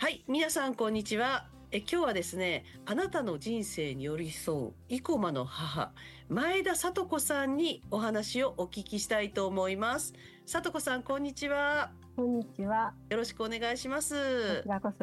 はい、皆さんこんにちは。今日はですね、あなたの人生に寄り添う生駒の母、前田聡子さんにお話をお聞きしたいと思います。聡子さん、こんにちは。 こんにちは。 よろしくお願いします。 こちらこそ